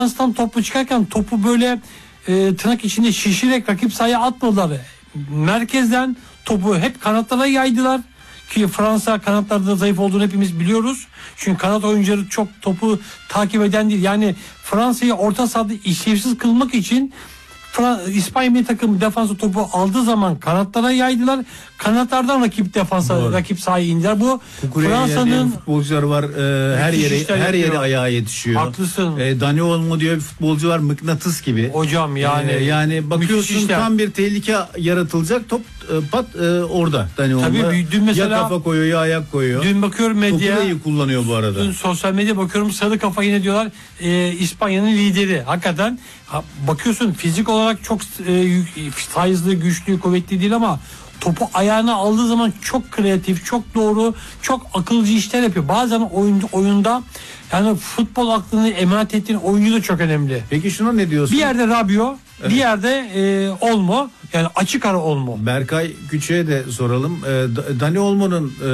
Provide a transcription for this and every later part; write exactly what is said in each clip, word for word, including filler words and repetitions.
defanstan topu çıkarken topu böyle e, tırnak içinde şişirerek rakip sahaya atmadılar. Merkezden topu hep kanatlara yaydılar. Ki Fransa kanatlarda zayıf olduğunu hepimiz biliyoruz. Çünkü kanat oyuncuları çok topu takip eden değil. Yani Fransa'yı orta sahada işlevsiz kılmak için İspanya milli takımı defansı topu aldığı zaman kanatlara yaydılar. Kanatlardan rakip defansa, doğru, rakip sahaya indiler. Bu Fransa'nın futbolcuları var. E, her yere her yere ayağa yetişiyor. Haklısın. E, Dani Olmo diyor bir futbolcu var, mıknatıs gibi. Hocam yani e, yani bakıyorsun tam bir tehlike yaratılacak top e, pat e, orada Dani Olmo. Tabii dün mesela ya kafa koyuyor ya ayak koyuyor. Dün bakıyorum medya. Topu da iyi kullanıyor bu arada. Dün sosyal medya bakıyorum sarı kafa yine diyorlar e, İspanya'nın lideri. Hakikaten ha, bakıyorsun fizik olarak çok e, sayızlı, güçlü, kuvvetli değil ama topu ayağına aldığı zaman çok kreatif, çok doğru, çok akılcı işler yapıyor. Bazen oyun, oyunda yani futbol aklını emanet ettiğin oyuncu da çok önemli. Peki şuna ne diyorsun? Bir yerde Rabiot, evet, bir yerde e, Olmo. Yani açık ara Olmo. Berkay Küçük'e de soralım. E, Dani Olmo'nun e,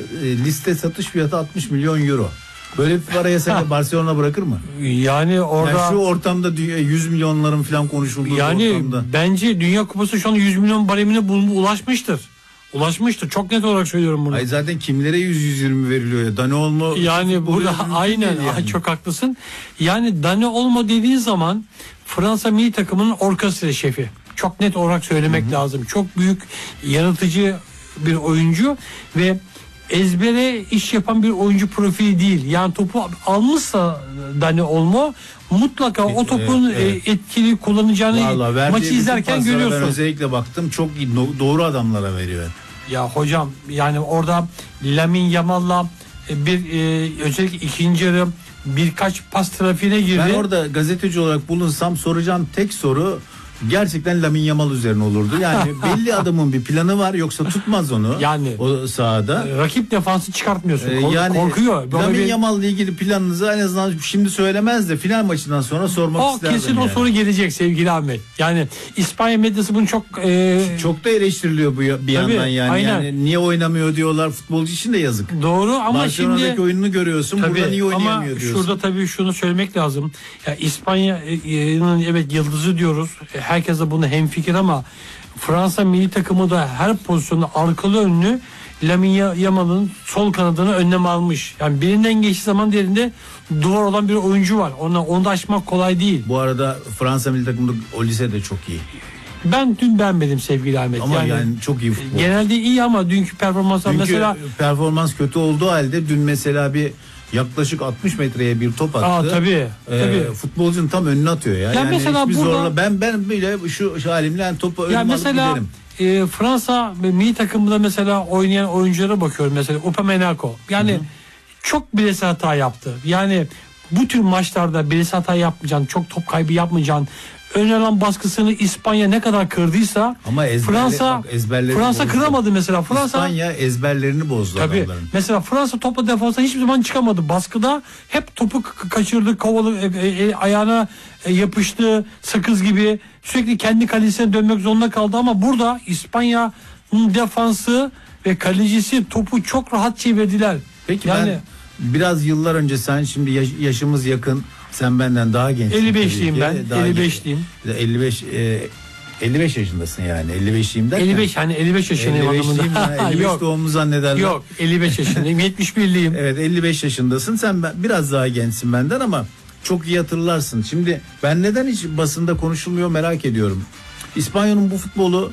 liste satış fiyatı altmış milyon euro. Böyle bir paraya sen Barcelona bırakır mı? Yani orada yani şu ortamda yüz milyonların falan konuşulduğu yani ortamda. Bence Dünya Kupası şu an yüz milyon baremine bulundu, ulaşmıştır. Ulaşmıştır. Çok net olarak söylüyorum bunu. Ay zaten kimlere yüz yüz yirmi veriliyor ya. Dani Olmo yani burada aynen yani. Çok haklısın. Yani Dani Olmo dediğin zaman Fransa milli takımının orkestra şefi. Çok net olarak söylemek, hı hı, lazım. Çok büyük yaratıcı bir oyuncu ve ezbere iş yapan bir oyuncu profili değil. Yani topu almışsa Dani Olmo mutlaka o topun evet, evet. etkili kullanacağını vallahi maçı izlerken görüyorsun. Ben özellikle baktım, çok doğru adamlara veriyor. Ya hocam yani orada Lamine Yamal'la bir e, özellikle ikinci yarı birkaç pas trafiğine girdi. Ben orada gazeteci olarak bulunsam soracağım tek soru gerçekten Lamine Yamal üzerine olurdu. Yani belli adamın bir planı var, yoksa tutmaz onu. Yani o sahada. Rakip defansı çıkartmıyorsun. Kork- yani korkuyor. Lamine bir... Yamal'la ilgili planınızı en azından şimdi söylemez de final maçından sonra sormak o isterdim. Kesin yani. O soru gelecek sevgili Ahmet. Yani İspanya medyası bunu çok e... çok da eleştiriliyor bu bir tabii, yandan yani. Aynen. Yani niye oynamıyor diyorlar, futbolcu için de yazık. Doğru ama Barcelona'daki şimdi oyununu görüyorsun. Tabii, burada niye oynayamıyor ama diyorsun. Şurada tabii şunu söylemek lazım. Ya İspanya'nın evet yıldızı diyoruz. Herkes de bunu hemfikir ama Fransa milli takımı da her pozisyonda arkalı önlü Lamine Yamal'ın sol kanadını önlem almış. Yani birinden geçtiği zaman diğerinde duvar olan bir oyuncu var. Onu, onu da aşmak kolay değil. Bu arada Fransa milli takımında Olise de çok iyi. Ben dün beğenmedim sevgili Ahmet. Ama yani, yani çok iyi futbol. Genelde iyi ama dünkü performanslar mesela. Performans kötü olduğu halde dün mesela bir yaklaşık altmış metreye bir top attı. Aa, tabii, ee, tabii. Futbolcunun tam önüne atıyor ya. Ya yani mesela burada, zorla ben ben bile şu, şu halimle yani topu önüme alıp giderim. E, Fransa milli takımında mesela oynayan oyunculara bakıyorum, mesela Upamecano. Yani hı hı, çok bireysel hata yaptı. Yani bu tür maçlarda bireysel hata yapmayacaksın, çok top kaybı yapmayacaksın. Ön alan baskısını İspanya ne kadar kırdıysa ama ezberle, Fransa bak, Fransa bozdu. Kıramadı mesela. Fransa İspanya ezberlerini bozdu tabii, adamların. mesela Fransa topla defansa hiçbir zaman çıkamadı. Baskıda hep topu kaçırdı, kovalı, e, e, ayağına e, yapıştı, sakız gibi. Sürekli kendi kalesine dönmek zorunda kaldı ama burada İspanya'nın defansı ve kalecisi topu çok rahat çevirdiler. Peki yani, ben biraz yıllar önce, sen şimdi yaş, yaşımız yakın. Sen benden daha gençsin. elli beşliyim ben. Daha elli beşliyim. elli beş e, elli beş yaşındasın yani. elli beşliyim derken. elli beş hani elli beş yaşındayım anlamında. elli beş doğumlu zannederler. Yok, elli beş yaşındayım. yetmiş birliyim. Evet, elli beş yaşındasın. Sen ben, biraz daha gençsin benden ama çok iyi hatırlarsın. Şimdi ben neden hiç basında konuşulmuyor merak ediyorum. İspanya'nın bu futbolu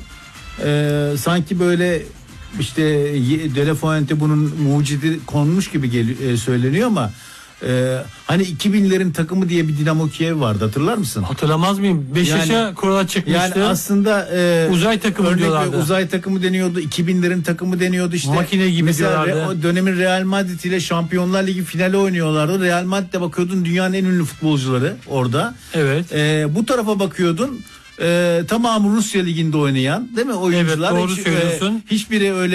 e, sanki böyle işte De La Fuente bunun mucidi konmuş gibi gel- e, söyleniyor ama Ee, hani iki binlerin takımı diye bir Dinamo Kiev vardı, hatırlar mısın? Hatırlamaz mıyım? Beşiktaş'a yani, kurala çıkmıştı. Yani aslında e, uzay takımı diyorlardı. Uzay takımı deniyordu. iki binlerin takımı deniyordu işte. Makine gibi mesela diyorlardı. O dönemin Real Madrid ile Şampiyonlar Ligi finali oynuyorlardı. Real Madrid'e bakıyordun, dünyanın en ünlü futbolcuları orada. Evet. Ee, bu tarafa bakıyordun. Ee, tamamı Rusya Ligi'nde oynayan, değil mi oyuncular? Evet, doğru hiç, söylüyorsun. E, hiçbiri öyle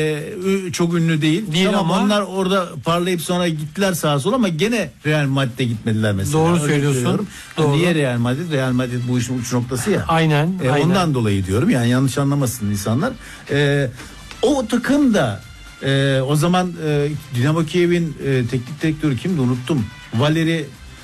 e, çok ünlü değil. Değil tamam, ama onlar orada parlayıp sonra gittiler sağa sola ama gene Real Madrid'e gitmediler mesela. Doğru öyle söylüyorsun. Doğru. Niye Real Madrid? Real Madrid bu işin uç noktası ya. Aynen. E, aynen. Ondan dolayı diyorum, yani yanlış anlamasın insanlar. E, o takım da e, o zaman e, Dinamo Kiev'in e, teknik direktörü kimdi unuttum. Valeri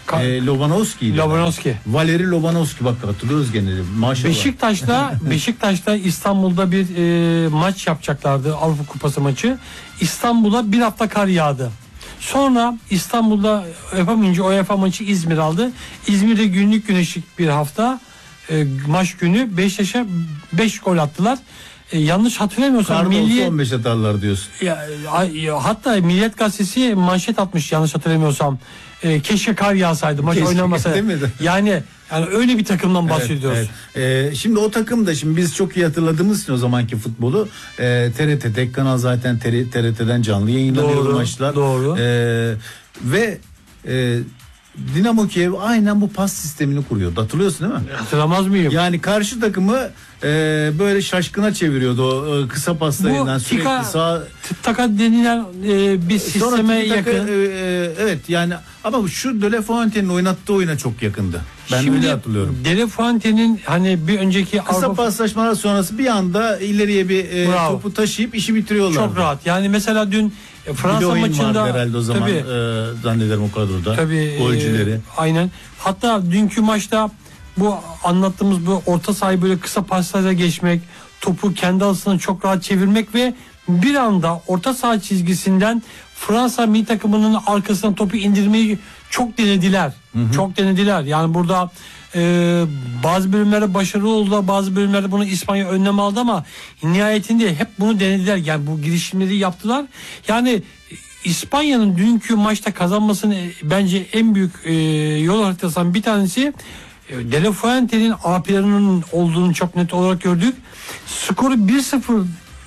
Ka- e, Lobanovski'ydi. Lobanovski. Valeri Lobanovski, bak hatırlıyoruz gene. Maşallah. Beşiktaş'ta Beşiktaş'ta İstanbul'da bir e, maç yapacaklardı, Avrupa Kupası maçı. İstanbul'a bir hafta kar yağdı. Sonra İstanbul'da yapamayınca UEFA maçı İzmir aldı. İzmir'de günlük güneşlik bir hafta e, maç günü Beşiktaş'a beş gol attılar. E, yanlış hatırlamıyorsam Karda milli olsa on beş atarlar diyorsun. ya, ya, hatta Milliyet Gazetesi manşet atmış yanlış hatırlamıyorsam. E, keşke kar yağsaydı, maç Keşke, oynamasa. değil mi? Yani yani öyle bir takımdan bahsediyoruz. Evet, evet. Ee, şimdi o takım da, şimdi biz çok iyi hatırladığımız için o zamanki futbolu, e, T R T tek kanal zaten T R T'den canlı yayınlanıyordu Doğru, maçlar. doğru. Ee, ve e, Dinamo Kiev aynen bu pas sistemini kuruyordu. Hatırlıyorsun değil mi? Hatırlamaz mıyım? Yani karşı takımı e, böyle şaşkına çeviriyordu o e, kısa paslarından, Bu sürekli tika, sağ. taka denilen e, bir Sonra sisteme tiki taka, yakın. e, e, evet yani, ama şu De La Fuente'nin oynattığı oyuna çok yakındı. Ben Şimdi öyle hatırlıyorum. De La Fuente'nin hani bir önceki Kısa Avrupa paslaşmalar sonrası bir anda ileriye bir e, Bravo. topu taşıyıp işi bitiriyorlar. çok rahat. Yani mesela dün e, Bir de Fransa oyun maçında vardı herhalde o zaman, tabii, e, zannederim o kadroda. tabii, Golcüleri. e, aynen. Hatta dünkü maçta bu anlattığımız bu orta sahayı böyle kısa paslarla geçmek, topu kendi alanına çok rahat çevirmek ve bir anda orta saha çizgisinden Fransa milli takımının arkasına topu indirmeyi çok denediler. Hı hı. Çok denediler. Yani burada e, bazı bölümlerde başarılı oldu, bazı bölümlerde bunu İspanya önlem aldı ama nihayetinde hep bunu denediler. Yani bu girişimleri yaptılar. Yani İspanya'nın dünkü maçta kazanmasının bence en büyük e, yol haritasından bir tanesi e, De La Fuente'nin A P'lerinin olduğunu çok net olarak gördük. Skoru bir sıfır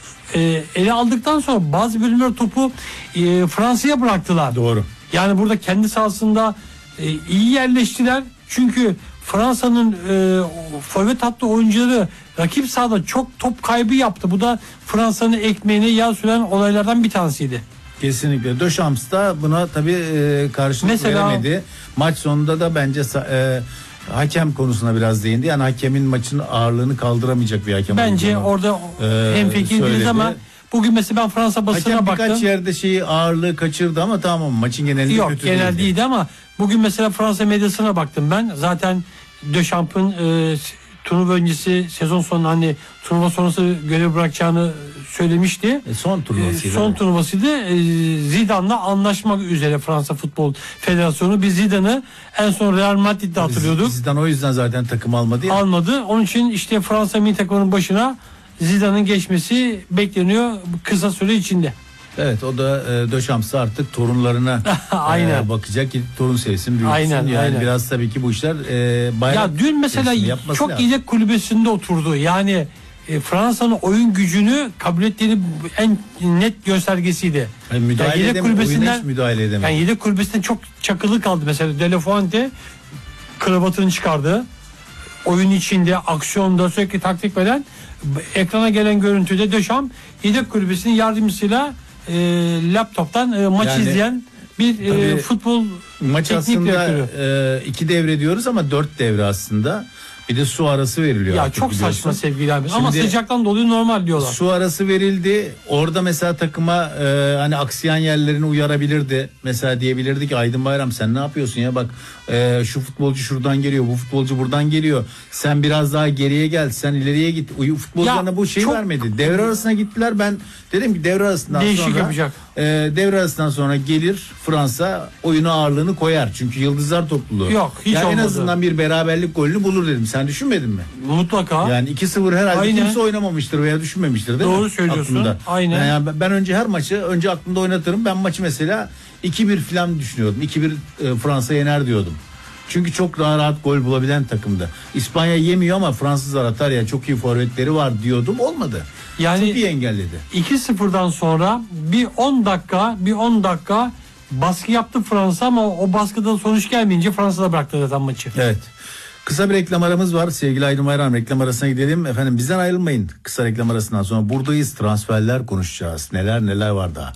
e, ele aldıktan sonra bazı bölümler topu e, Fransa'ya bıraktılar. Doğru. Yani burada kendi sahasında e, iyi yerleştiler. Çünkü Fransa'nın e, forvet hattı oyuncuları rakip sahada çok top kaybı yaptı. Bu da Fransa'nın ekmeğine yağ süren olaylardan bir tanesiydi. Kesinlikle. Döşams da buna tabii e, karşılık Mesela, veremedi. Maç sonunda da bence e, hakem konusuna biraz değindi. Yani hakemin maçın ağırlığını kaldıramayacak bir hakem. Bence olduğunu, orada e, hemfikiriz söyledi. ama bugün mesela ben Fransa basına Hakem baktım. birkaç yerde şeyi, ağırlığı kaçırdı ama tamam, maçın genelinde Yok kötü genel değildi. değildi ama bugün mesela Fransa medyasına baktım ben. Zaten Döşamp'ın e, turnuva öncesi sezon sonu hani turnuva sonrası görev bırakacağını söylemişti. E, son turnuvasıydı. E, son turnuvasıydı. E, Zidane'la anlaşmak üzere Fransa Futbol Federasyonu. Biz Zidane'ı en son Real Madrid'de hatırlıyorduk. Zidane o yüzden zaten takım almadı ya. Almadı. Onun için işte Fransa milli takımının başına Zidane'ın geçmesi bekleniyor kısa süre içinde. Evet, o da e, Döşams'ı artık torunlarına Aynen. e, bakacak ki torun sevsin, büyütsün. Aynen, yani aynen. biraz tabii ki bu işler e, bayrak Ya dün mesela çok lazım. yedek kulübesinde oturdu. Yani e, Fransa'nın oyun gücünü kabul ettiğini en net göstergesiydi. Yani müdahale yani yedek edemedi, oyuna kulübesinden hiç müdahale edemedi. yani yedek kulübesinden çok çakılı kaldı. Mesela De La Fuente kravatını çıkardı. Oyun içinde, aksiyonda sürekli taktik veren, ekrana gelen görüntüde Döşam yedek kulübesinin yardımcısıyla e, laptoptan e, maç Yani, izleyen bir e, futbol maç teknik aslında direktörü. e, iki devre diyoruz ama dört devre aslında. Bir de su arası veriliyor. Ya artık, çok biliyorsun. saçma sevgili abi. Ama Şimdi- sıcaktan dolayı normal diyorlar. Su arası verildi. Orada mesela takıma e, hani aksayan yerlerini uyarabilirdi. Mesela diyebilirdi ki Aydın Bayram, sen ne yapıyorsun ya, bak e, şu futbolcu şuradan geliyor, bu futbolcu buradan geliyor. Sen biraz daha geriye gel, sen ileriye git. Uyu, futbolcularına Ya, bu şeyi çok- vermedi. Devre arasına gittiler. Ben dedim ki devre arasından Değişik sonra yapacak. e, devre arasından sonra gelir Fransa, oyuna ağırlığını koyar. Çünkü yıldızlar topluluğu. Yok, hiç yani en olmadı. azından bir beraberlik golünü bulur dedim. Sen düşünmedin mi? Mutlaka. Yani iki sıfır herhalde Aynen. kimse oynamamıştır veya düşünmemiştir değil mi? Doğru söylüyorsun. Aklımda. Aynen. Yani ben- ben önce her maçı önce aklımda oynatırım. Ben maçı mesela iki bir falan düşünüyordum. iki bir e, Fransa yener diyordum. Çünkü çok daha rahat gol bulabilen takımdı. İspanya yemiyor ama Fransızlar atar ya, çok iyi forvetleri var diyordum. Olmadı. Yani- çok iyi engelledi. iki sıfırdan sonra bir on dakika bir on dakika baskı yaptı Fransa ama o baskıda sonuç gelmeyince Fransa da bıraktı zaten maçı. Evet. Kısa bir reklam aramız var. Sevgili Aydın Bayram, reklam arasına gidelim. Efendim bizden ayrılmayın. Kısa reklam arasından sonra buradayız. Transferler konuşacağız. Neler neler var daha.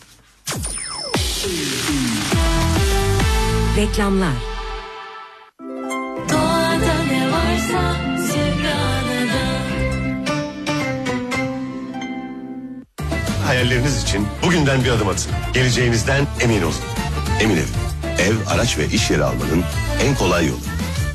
Reklamlar. Doğada ne varsa Sübhane'de. Hayalleriniz için bugünden bir adım atın. Geleceğinizden emin olun. Emin edin. Ev, araç ve iş yeri almanın en kolay yolu.